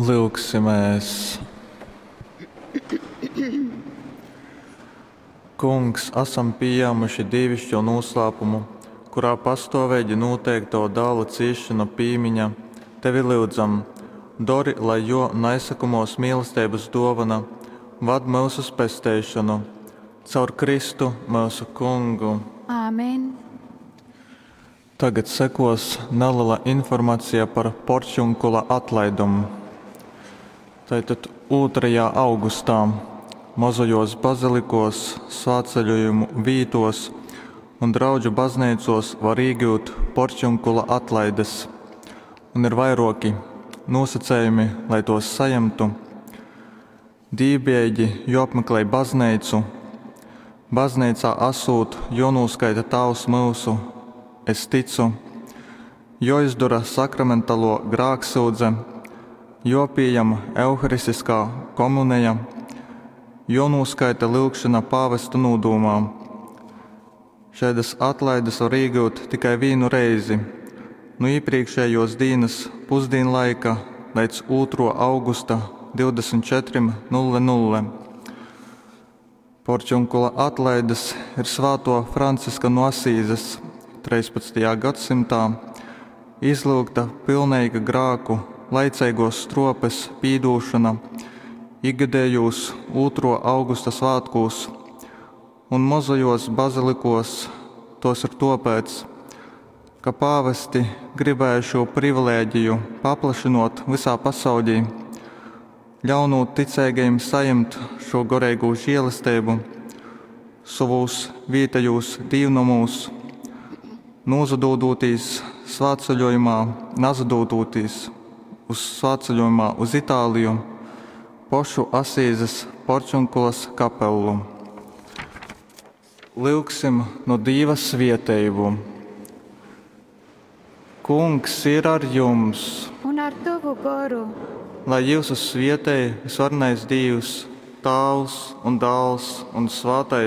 Lūksimies. Kungs, esam pieņēmuši dievišķo noslēpumu, kurā pastāvēji noteikto dēla ciešanu pīmiņa. Tevi lūdzam, dori, lai jo neizsakumos mīlestības dāvana vad mūsu spēstēšanu caur Kristu mūsu Kungu. Āmen. Tagad sekos neliela informācija par Porciunkula atlaidumu. Tātad 2. augustā mazajos bazilikos, svētceļojumu vītos un draugu baznīcos var iegūt Porciunkula atlaides. Un ir vairāki nosacījumi, lai tos saņemtu. Dībēģi jāapmeklē baznīcu. Baznīcā esot jānoskaita tavs mūsu, es ticu. Jāizdara sakramentālo grēksūdze, jāpieņem euharistiskā komunija, jānoskaita lūgšana pāvesta nodūmā. Šādas atlaides var iegūt tikai vienu reizi, no iepriekšējos dienas pusdienlaika līdz 2. augusta 24:00. Porciunkula atlaides ir Svēto Franciska no Asīzes 13. gadsimtā izlūgta pilnīga grēku, laicīgos stropes pīdūšana, ikgadējos 2. augusta svētkos un mazajos bazilikos. Tos ir tāpēc, ka pāvesti gribēja šo privilēģiju paplašinot visā pasaulī, ļaunot ticīgajiem saņemt šo garīgo žēlastību savos vietējos dievnamos, nozadodotīs svētceļojumā, nazadodoties uz svētceļojumā uz Itāliju, pašu Asīzes Porciunkulas kapelu. Lūgsim no Dieva svētību. Kungs ir ar jums, Un ar tavu garu. lai jūsu svētī visvarnais Dievs, Tēvs un Dēls un Svētais